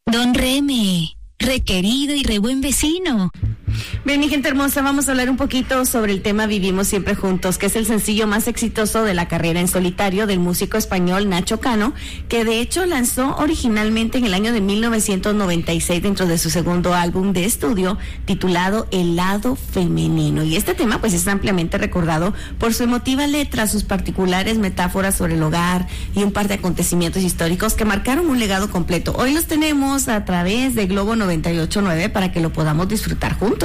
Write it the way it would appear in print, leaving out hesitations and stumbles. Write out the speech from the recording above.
Don Reme, requerido y re buen vecino. Bien, mi gente hermosa, vamos a hablar un poquito sobre el tema Vivimos Siempre Juntos, que es el sencillo más exitoso de la carrera en solitario del músico español Nacho Cano, que de hecho lanzó originalmente en el año de 1996 dentro de su segundo álbum de estudio titulado El Lado Femenino. Y este tema pues es ampliamente recordado por su emotiva letra, sus particulares metáforas sobre el hogar y un par de acontecimientos históricos que marcaron un legado completo. Hoy los tenemos a través de Globo 98.9 para que lo podamos disfrutar juntos.